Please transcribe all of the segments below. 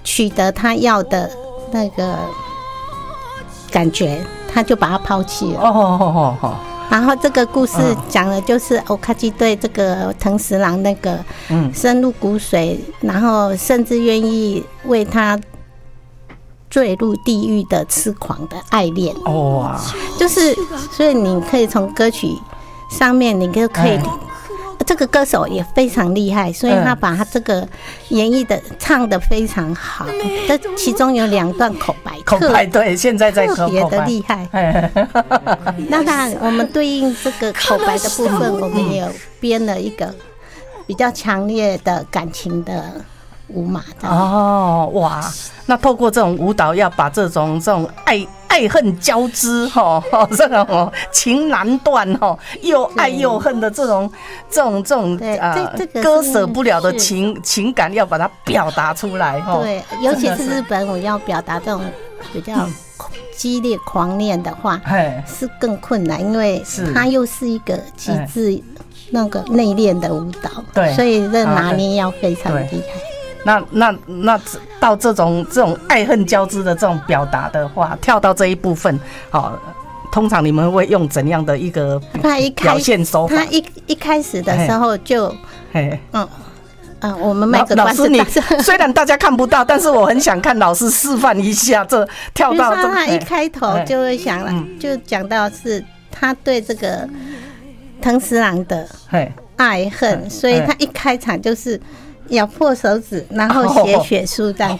取得他要的那个感觉，他就把它抛弃了。然后这个故事讲的就是欧卡基对这个藤十郎那个深入骨髓，然后甚至愿意为他坠入地狱的痴狂的爱恋。哇！就是所以你可以从歌曲上面，你就可以。这个歌手也非常厉害，所以他把他这个演绎的唱得非常好。这其中有2段口白， 对，现在在特别的厉害。那当然，我们对应这个口白的部分，我们也有编了一个比较强烈的感情的舞码。 哇！那透过这种舞蹈，要把这种爱恨交织这种情难断又爱又恨的这种割舍不了的情感，要把它表达出来对，尤其是日本舞要表达这种比较激烈狂恋的话，是更困难，因为它又是一个极致那个内敛的舞蹈，对，所以这拿捏要非常厉害。 那到这种爱恨交织的这种表达的话，跳到这一部分，通常你们会用怎样的一个表现手法？ 他一开始的时候就，我们卖个老师，你虽然大家看不到，但是我很想看老师示范一下，这跳到这。 他一开头就会想了，就讲到是他对这个藤十郎的爱恨，所以他一开场就是。咬破手指，然后写血书这样。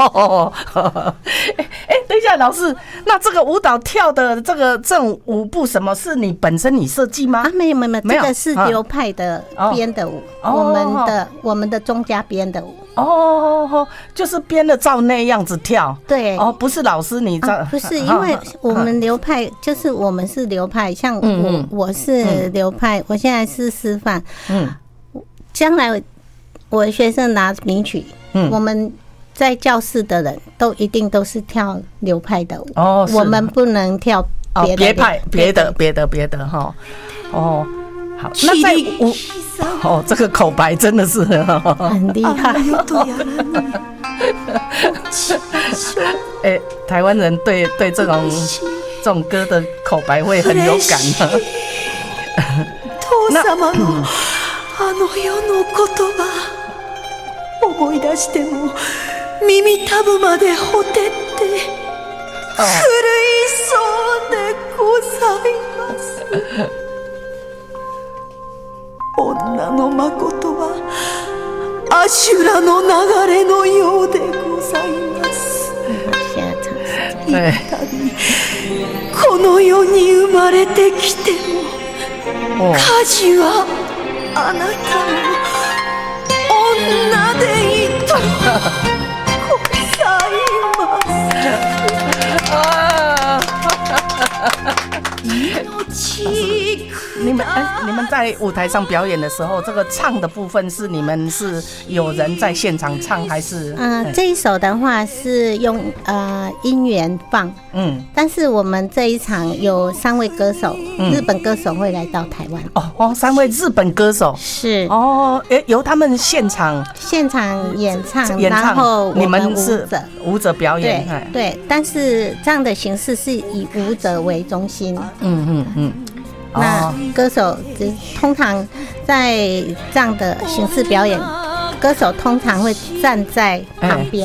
等一下，老师，那这个舞蹈跳的这种舞步，什么是你本身设计吗？ 没有，这个是流派的编的舞，我们的中家编的舞。 就是编的照那样子跳。对。不是老师你照。 不是，因为我们流派就是我们是流派，像我是流派，我现在是师范。将来。我的学生拿名曲，我们在教室的人都一定都是跳流派的舞，我们不能跳别的哈。好，那在舞这个口白真的是很厉害。 台湾人对这种歌的口白会很有感的。 あの世の言葉思い出しても耳たぶまでほてって震いそうでございます女のまことはアシュラの流れのようでございます一度この世に生まれてきても家事はあなたの女でいとございます你们在舞台上表演的时候，这个唱的部分是你们是有人在现场唱还是？ 这一首的话是用音源放，但是我们这一场有3位歌手，日本歌手会来到台湾。 3位日本歌手是由他们现场演唱，然后你们是舞者表演， 对，但是这样的形式是以舞者为中心，那歌手通常在这样的形式表演，歌手通常会站在旁边，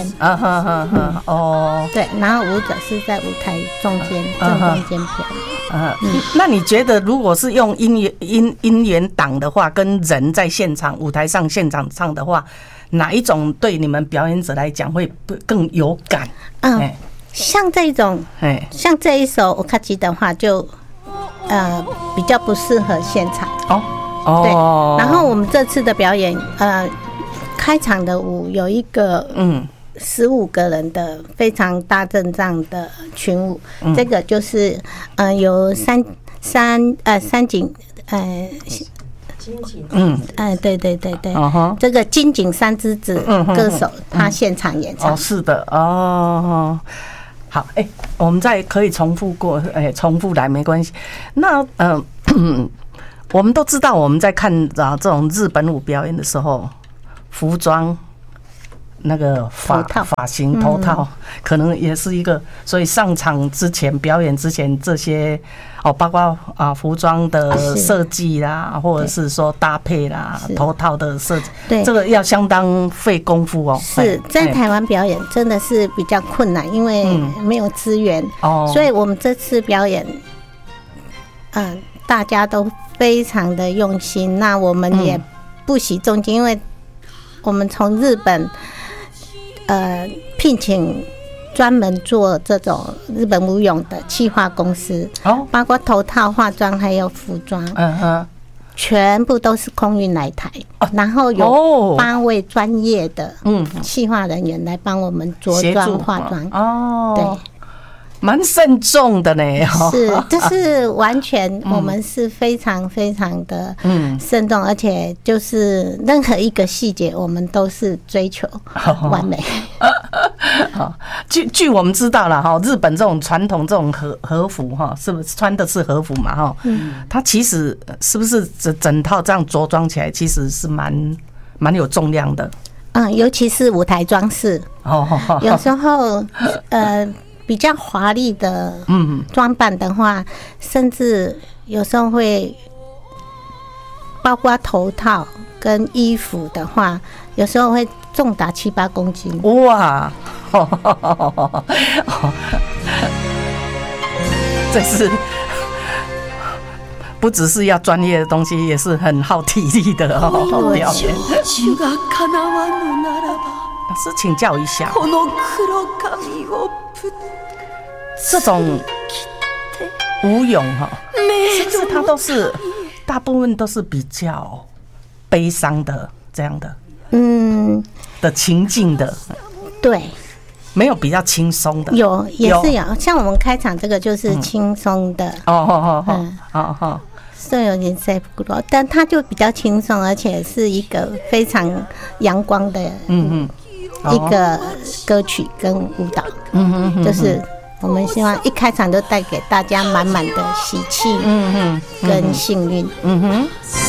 对，然后舞者是在舞台中间正中间表演。 那你觉得，如果是用音源档的话，跟人在现场舞台上现场唱的话，哪一种对你们表演者来讲会更有感？ 像这种，像这一首我卡吉的话就。比较不适合现场对。然后我们这次的表演，开场的舞有一个15个人的非常大阵仗的群舞，这个就是由三井对，这个金井三之子歌手他现场演唱。 是的好，我们再可以重复过，重复来没关系。那我们都知道，我们在看这种日本舞表演的时候，服装那个发型头套，可能也是一个，所以上场之前表演之前这些包括服装的设计啦，或者是说搭配啦，头套的设计，对，这个要相当费功夫哦。 是在台湾表演真的是比较困难，因为没有资源所以我们这次表演，大家都非常的用心，那我们也不惜重金，因为我们从日本聘请专门做这种日本舞踊的企划公司，包括头套、化妆还有服装，全部都是空运来台，然后有8位专业的企划人员来帮我们着装、化妆，对。 蛮慎重的呢， 是，就是完全我们是非常非常的慎重，而且就是任何一个细节我们都是追求完美。 据我们知道了哈，日本这种传统这种和服哈，是不是穿的是和服嘛哈？它其实是不是整套这样着装起来，其实是蛮有重量的。 尤其是舞台装饰，有时候比较华丽的装扮的话，甚至有时候会包括头套跟衣服的话，有时候会重达7-8公斤。 哇！这是不只是要专业的东西，也是很耗体力的表演。老师请教一下，这种舞踊是不是它都是大部分都是比较悲伤的这样的的情境的？ 对， 没有比较轻松的。 有也是有，像我们开场这个就是轻松的但它就比较轻松，而且是一个非常阳光的一个歌曲跟舞蹈，就是我们希望一开场就带给大家满满的喜气跟幸运。